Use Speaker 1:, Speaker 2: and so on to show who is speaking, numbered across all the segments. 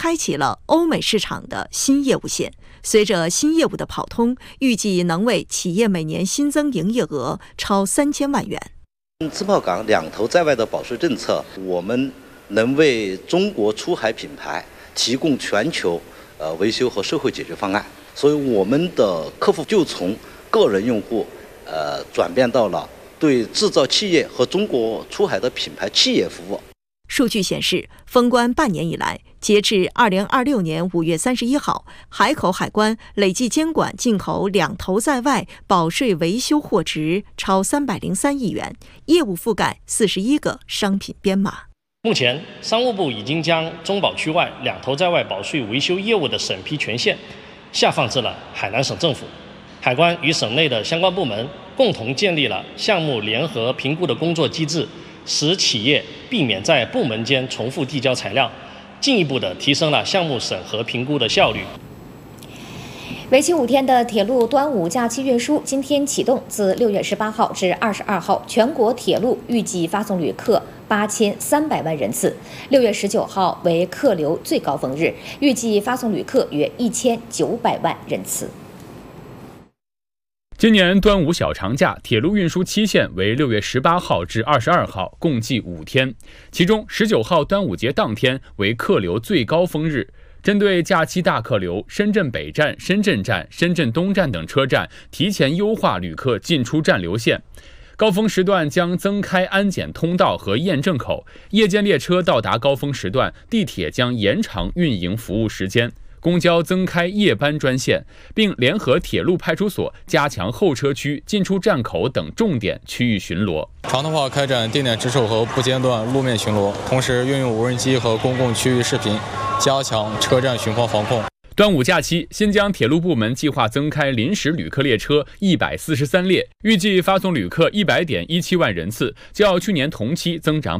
Speaker 1: 开启了欧美市场的新业务线。随着新业务的跑通，预计能为企业每年新增营业额超3000万元。
Speaker 2: 自贸港两头在外的保税政策，我们能为中国出海品牌提供全球维修和售后解决方案，所以我们的客户就从个人用户转变到了对制造企业和中国出海的品牌企业服务。
Speaker 1: 数据显示，封关半年以来，截至2026年5月31号，海口海关累计监管进口两头在外保税维修货值超303亿元，业务覆盖41个商品编码。
Speaker 3: 目前，商务部已经将中保区外两头在外保税维修业务的审批权限下放至了海南省政府。海关与省内的相关部门共同建立了项目联合评估的工作机制，使企业避免在部门间重复递交材料，进一步的提升了项目审核评估的效率。
Speaker 4: 为期5天的铁路端午假期运输今天启动，自6月18号至22号，全国铁路预计发送旅客8300万人次。6月19号为客流最高峰日，预计发送旅客约1900万人次。
Speaker 5: 今年端午小长假铁路运输期限为6月18号至22号，共计5天，其中19号端午节当天为客流最高峰日。针对假期大客流，深圳北站、深圳站、深圳东站等车站提前优化旅客进出站流线。高峰时段将增开安检通道和验证口，夜间列车到达高峰时段，地铁将延长运营服务时间。公交增开夜班专线，并联合铁路派出所加强候车区、进出站口等重点区域巡逻。
Speaker 6: 常态化开展定点值守和不间断路面巡逻，同时运用无人机和公共区域视频，加强车站巡防防控。
Speaker 5: 端午假期，新疆铁路部门计划增开临时旅客列车143列，预计发送旅客100.17万人次，较去年同期增长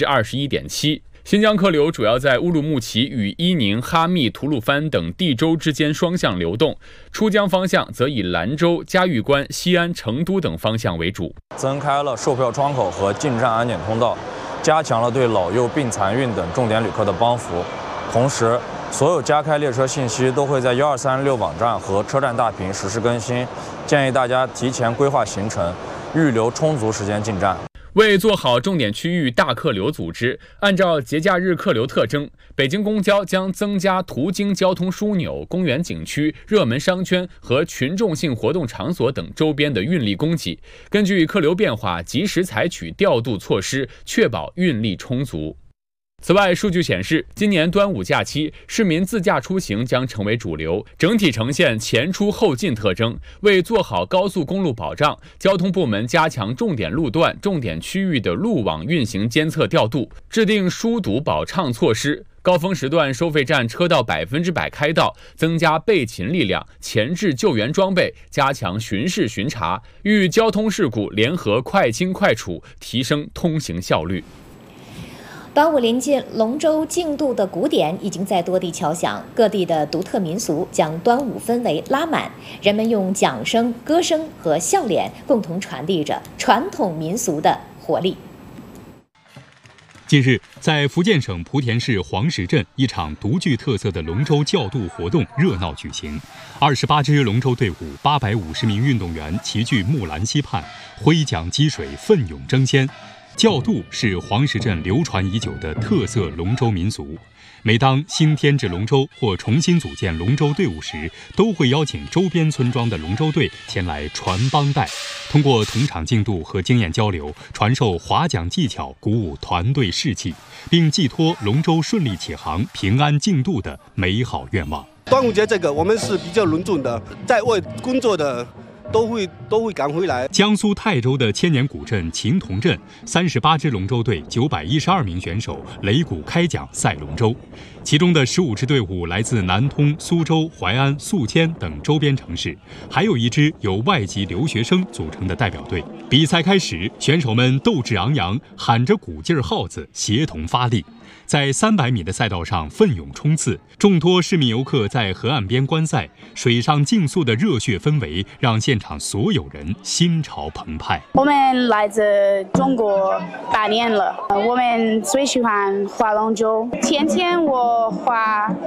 Speaker 5: 21.7%。新疆客流主要在乌鲁木齐与伊宁、哈密、吐鲁番等地州之间双向流动，出疆方向则以兰州、嘉峪关、西安、成都等方向为主。
Speaker 6: 增开了售票窗口和进站安检通道，加强了对老幼病残孕等重点旅客的帮扶。同时，所有加开列车信息都会在1236网站和车站大屏实时更新，建议大家提前规划行程，预留充足时间进站。
Speaker 5: 为做好重点区域大客流组织，按照节假日客流特征，北京公交将增加途经交通枢纽、公园景区、热门商圈和群众性活动场所等周边的运力供给，根据客流变化及时采取调度措施，确保运力充足。此外，数据显示，今年端午假期，市民自驾出行将成为主流，整体呈现前出后进特征。为做好高速公路保障，交通部门加强重点路段、重点区域的路网运行监测调度，制定疏堵保畅措施。高峰时段收费站车道100%开道，增加备勤力量，前置救援装备，加强巡视巡查，与交通事故联合快清快处，提升通行效率。
Speaker 4: 端午临近，龙舟竞渡的鼓点已经在多地敲响，各地的独特民俗将端午氛围拉满，人们用桨声、歌声和笑脸共同传递着传统民俗的活力。
Speaker 7: 近日，在福建省莆田市黄石镇，一场独具特色的龙舟轿渡活动热闹举行。28支龙舟队伍，850名运动员齐聚木兰溪畔，挥桨击水，奋勇争先。轿渡是黄石镇流传已久的特色龙舟民俗。每当新添置龙舟或重新组建龙舟队伍时，都会邀请周边村庄的龙舟队前来传帮带，通过同场竞渡和经验交流，传授划桨技巧，鼓舞团队士气，并寄托龙舟顺利起航、平安竞渡的美好愿望。
Speaker 8: 端午节这个我们是比较隆重的，在外工作的都会赶回来。
Speaker 7: 江苏泰州的千年古镇秦同镇，38支龙舟队912名选手擂鼓开桨赛龙舟，其中的15支队伍来自南通、苏州、淮安、宿迁等周边城市，还有一支由外籍留学生组成的代表队。比赛开始，选手们斗志昂扬，喊着鼓劲儿号子，协同发力。在300米的赛道上奋勇冲刺，众多市民游客在河岸边观赛，水上竞速的热血氛围让现场所有人心潮澎湃。
Speaker 9: 我们来自中国8年了，我们最喜欢划龙舟，天天我划